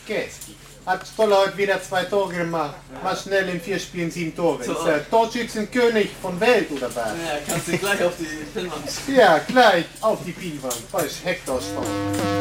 Geski. Hat Stoller heute wieder 2 Tore gemacht. Mal schnell in 4 Spielen 7 Tore. Ist der Torschützenkönig von Welt oder was? Ja, kannst du gleich auf die Pinnwand. Ja, gleich auf die Pinnwand. Weil ich Hektar